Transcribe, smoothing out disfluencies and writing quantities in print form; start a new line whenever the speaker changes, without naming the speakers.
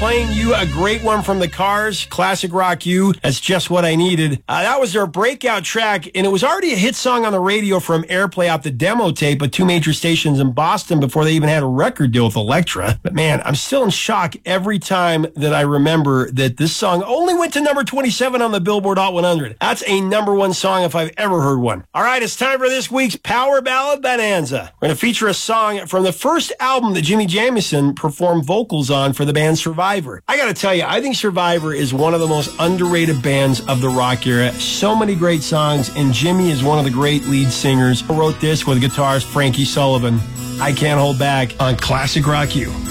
playing you a great one from the Cars, Classic Rock You. That's just what I needed. That was their breakout track, and it was already a hit song on the radio from airplay off the demo tape at two major stations in Boston before they even had a record deal with Elektra. But man, I'm still in shock every time that I remember that this song only went to number 27 on the Billboard Hot 100. That's a number one song if I've ever heard one. All right, it's time for this week's Power Ballad Bonanza. We're going to feature a song from the first album that Jimmy Jamison performed vocals on for the band Survivor. I got to tell you, I think Survivor is one of the most underrated bands of the rock era. So many great songs, and Jimmy is one of the great lead singers who wrote this with guitarist Frankie Sullivan. I Can't Hold Back on Classic Rock You.